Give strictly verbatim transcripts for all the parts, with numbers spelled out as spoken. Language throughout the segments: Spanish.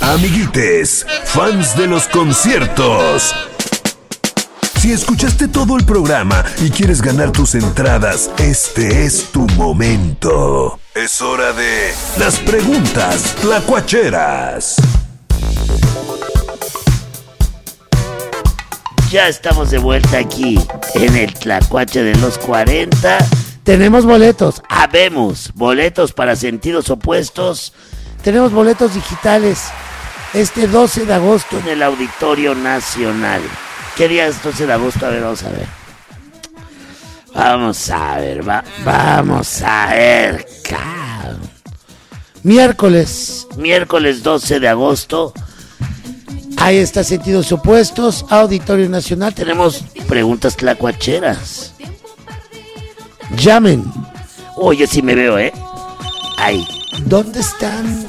Amiguites, fans de los conciertos. Si escuchaste todo el programa y quieres ganar tus entradas, este es tu momento. Es hora de las preguntas tlacuacheras. Ya estamos de vuelta aquí en el Tlacuache de los cuarenta. Tenemos boletos. Habemos boletos para sentidos opuestos. Tenemos boletos digitales este doce de agosto en el Auditorio Nacional. ¿Qué día es doce de agosto? A ver, vamos a ver. Vamos a ver, va, vamos a ver. Miércoles. Miércoles doce de agosto. Ahí está, sentidos opuestos, Auditorio Nacional. Tenemos preguntas tlacuacheras. Llamen. Oye, sí me veo, ¿eh? Ahí. ¿Dónde están?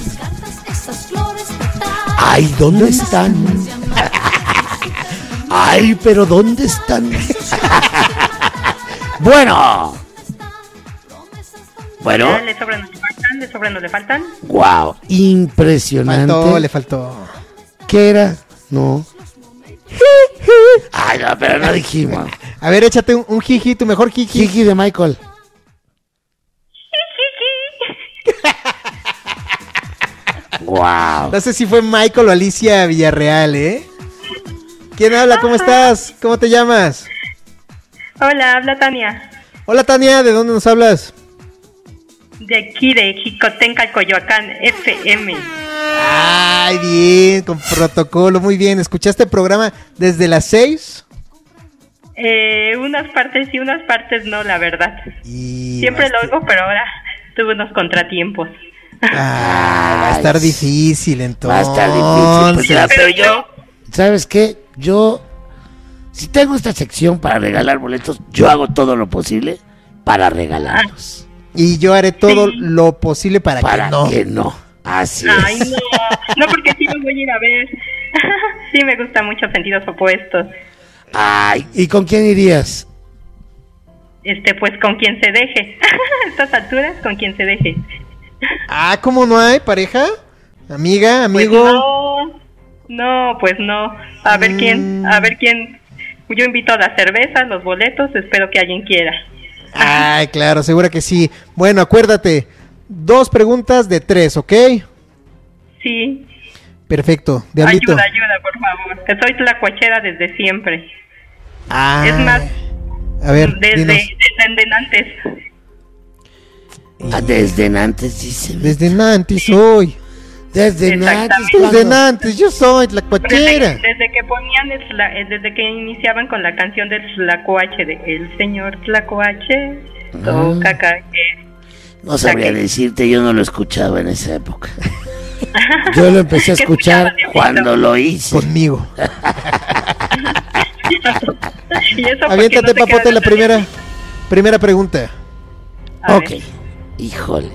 Ay, ¿dónde están? Ay, pero ¿dónde están? Bueno. Bueno. ¿Le sobran, le faltan? ¿Le sobran, no le faltan? Wow. Impresionante. Faltó, le faltó. ¿Qué era? No. Ay, no, pero no dijimos. A ver, échate un, un jiji, tu mejor jiji. Jiji de Michael. Wow. No sé si fue Michael o Alicia Villarreal, ¿eh? ¿Quién habla? ¿Cómo estás? ¿Cómo te llamas? Hola, habla Tania. Hola, Tania, ¿de dónde nos hablas? De aquí, de Jicotenca, Coyoacán, F M. Ay, bien, con protocolo, muy bien. ¿Escuchaste el programa desde las seis? Eh, unas partes sí, unas partes no, la verdad. Y Siempre bast- lo oigo, pero ahora tuve unos contratiempos. Ah, va a estar Ay, difícil entonces. Va a estar difícil, pues ya, pero yo, ¿Sabes qué? Yo, si tengo esta sección para regalar boletos, yo hago todo lo posible para regalarlos. Y yo haré todo Sí. lo posible para, Para que no. que no. Así Ay, es. no, no, porque sí los voy a ir a ver. Sí, me gusta mucho Sentidos Opuestos. Ay, ¿y con quién irías? Este, pues con quien se deje. A estas alturas, con quien se deje. Ah, ¿cómo no hay pareja? Amiga, Pues amigo. no, no, pues no. A ver Mm. quién, a ver quién. Yo invito a las cervezas, los boletos, espero que alguien quiera. Ay, claro, segura que sí. Bueno, acuérdate, dos preguntas de tres, ¿ok? Sí, Perfecto, Diablito. ayuda, ayuda, por favor. Que soy tlacuachera desde siempre. Ah, Es más, a ver, desde, dinos. desde antes. ah, desde antes dicen. Desde Nantes soy. Desde Exactamente. Nantes, Desde ¿cuándo? Nantes, yo soy la Desde, cuachera. desde que ponían el tla- eh, desde que iniciaban con la canción del Tlacuache de El Señor Tlacuache toca caer. No sabría Ok. decirte, yo no lo escuchaba en esa época. Yo lo empecé a ¿Qué escuchar escuchabas, Diablito? Cuando lo hice. Conmigo. ¿Y eso por qué Aviéntate, no te papote, quedas la de- primera. Primera pregunta. A Ok. ver. Híjole.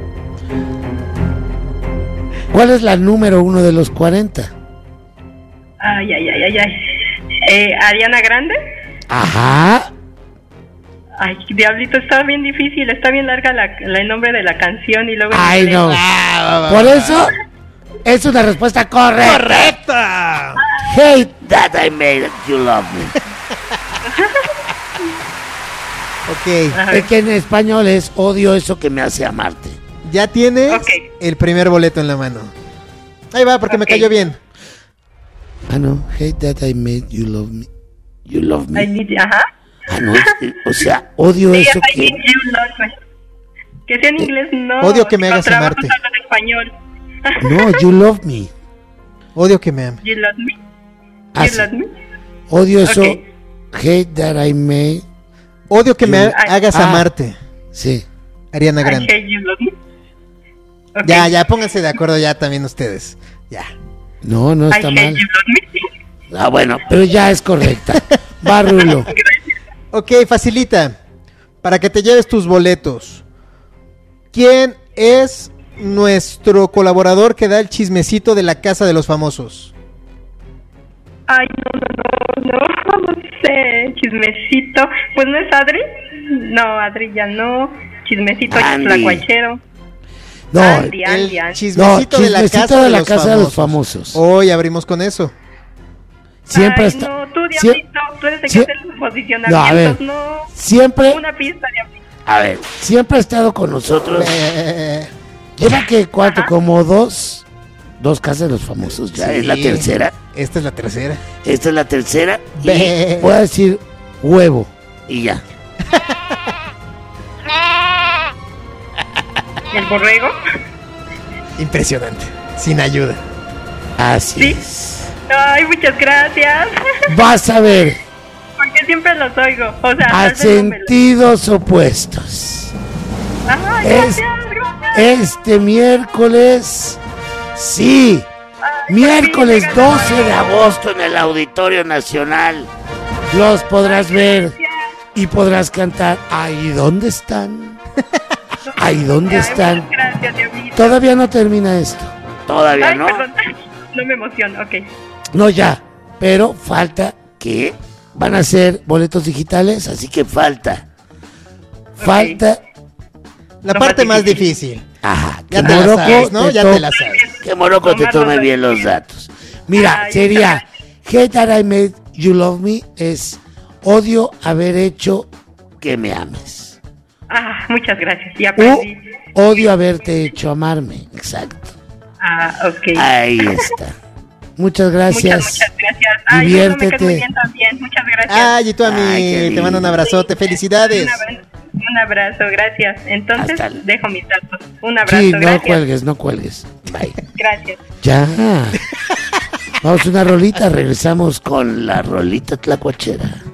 ¿Cuál es la número uno de los cuarenta? Ay, ay, ay, ay, ay. Eh, Ariana Grande. Ajá. Ay, Diablito, está bien difícil, está bien larga la, la- el nombre de la canción y luego... en Ay, inglés. no. Por eso es una respuesta correcta. ¡Correcta! Hate that I made you love me. Ok, A Es ver, que en español es Odio eso que me hace amarte. ya tienes Ok. el primer boleto en la mano. Ahí va, porque me Ok. cayó bien. Ah, no. Hate that I made you love me. You love me. I need- ajá. Ah, no, es que, o sea, Odio Sí, eso I que... need you, love me. Que sea en inglés, no. Odio que me Con hagas trabajo amarte. hablo en español. No, you love me. Odio que me ame. You love me. Ah, You sí. love me. Odio eso. Ok. Hate that I made. Odio que me You- ha- hagas Ah. amarte. Sí. Ariana I Grande. hate you, love me. Ok. Ya, ya, pónganse de acuerdo ya también ustedes. Ya. No, no I está hate mal. you, love me. ah, bueno, Pero ya es correcta. Va, Rulo. Ok, facilita. Para que te lleves tus boletos. ¿Quién es nuestro colaborador que da el chismecito de la Casa de los Famosos? Ay, no, no, no, no, no sé. Chismecito. Pues no es Adri. No, Adri ya no. Chismecito es Andy. tlacuachero. No, Andy, El Andy, Andy. chismecito, no, de la chismecito casa de de, la los, casa de famosos. los famosos. Hoy abrimos con eso. Siempre Ay, está. no, tú, sie- Diablito, tú eres el que sie- hace los posicionamientos, no. Siempre, Una pista, Diablito. a ver, siempre ha estado con nosotros. Eh, Lleva que cuatro, Ajá. como dos, dos casas de los famosos. Ya es la sí, tercera. Esta es la tercera. Esta es la tercera. Ve. Y voy a decir huevo. Y ya. ¿El borrego? Impresionante. Sin ayuda. Así Sí. es. Ay, muchas gracias. Vas a ver. Porque siempre los oigo. O sea, A tal vez no me lo- sentidos opuestos. Ay, Es- gracias, gracias. Este miércoles, sí, Ay, miércoles por fin, me doce de agosto en el Auditorio Nacional, los podrás ver y podrás cantar. Ahí dónde están, ahí dónde Ay, están. muchas gracias, Diablito. Todavía no termina esto, todavía Ay, no. perdón. No me emociono, ok. No ya, pero falta que van a ser boletos digitales, así que falta, falta. La Lo parte más más difícil. Ajá, Ya que te la Morocco sabes, ¿no? te Ya to- te la sabes. Que Morocco te Tomarlo tome de- bien los datos. Mira, Ay, sería Hate That I Made You Love Me es odio haber hecho que me ames. Ah, muchas gracias. Y O aprendí. odio haberte hecho amarme. Exacto. Ah, ok. Ahí está. Muchas gracias. Muchas, muchas gracias. Ay, yo no me Diviértete. quedo muy bien también. Muchas gracias. Ay, y tú a mí Ay, qué te mando un lindo. abrazote. Felicidades. Un abrazo, un abrazo, gracias. Entonces, Hasta la- dejo mis datos. Un abrazo, Sí, no gracias. cuelgues, no cuelgues. Bye. Gracias. Ya. Vamos a una rolita, regresamos con la rolita tlacuachera.